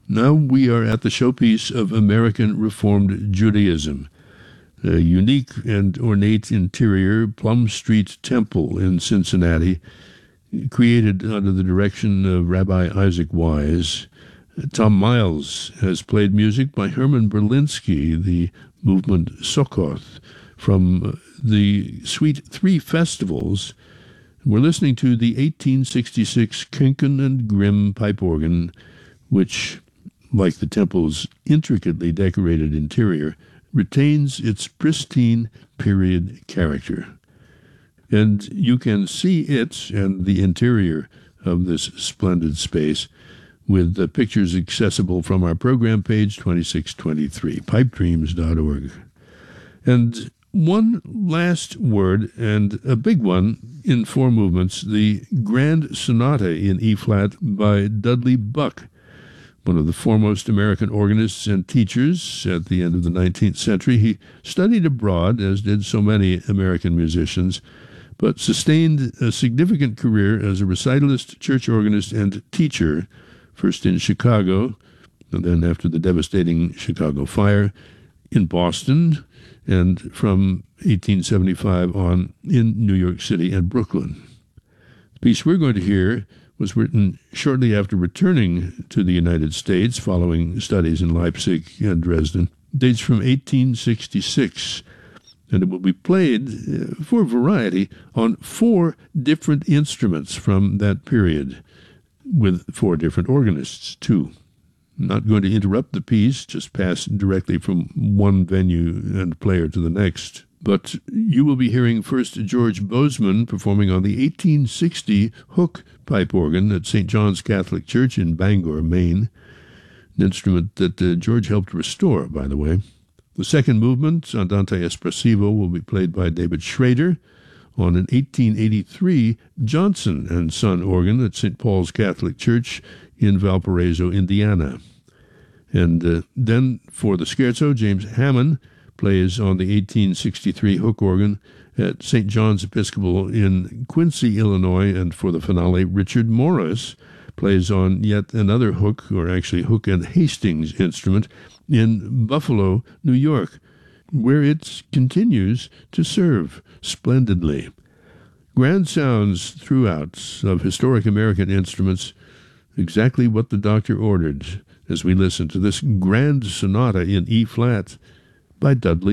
Now we are at the showpiece of American Reformed Judaism, a unique and ornate interior Plum Street Temple in Cincinnati, created under the direction of Rabbi Isaac Wise. Tom Miles has played music by Herman Berlinski, the movement Sukkoth, from the Suite 3 festivals. We're listening to the 1866 Kenken and Grimm pipe organ, which, like the temple's intricately decorated interior, retains its pristine period character. And you can see it and the interior of this splendid space with the pictures accessible from our program page 2623, pipedreams.org. And one last word, and a big one, in 4 movements, the Grand Sonata in E-flat by Dudley Buck, one of the foremost American organists and teachers at the end of the 19th century. He studied abroad, as did so many American musicians, but sustained a significant career as a recitalist, church organist, and teacher, first in Chicago, and then after the devastating Chicago fire, in Boston, and from 1875 on in New York City and Brooklyn. The piece we're going to hear was written shortly after returning to the United States following studies in Leipzig and Dresden. Dates from 1866, and it will be played for variety on 4 different instruments from that period, with 4 different organists, too. I'm not going to interrupt the piece, just pass directly from one venue and player to the next. But you will be hearing first George Bozeman performing on the 1860 Hook pipe organ at St. John's Catholic Church in Bangor, Maine, an instrument that George helped restore, by the way. The second movement, Andante Espressivo, will be played by David Schrader on an 1883 Johnson and Son organ at St. Paul's Catholic Church in Valparaiso, Indiana. And then for the scherzo, James Hammond plays on the 1863 Hook organ at St. John's Episcopal in Quincy, Illinois, and for the finale, Richard Morris plays on yet another hook, or actually Hook and Hastings instrument, in Buffalo, New York, where it continues to serve splendidly. Grand sounds throughout of historic American instruments, exactly what the doctor ordered, as we listen to this Grand Sonata in E-flat by Dudley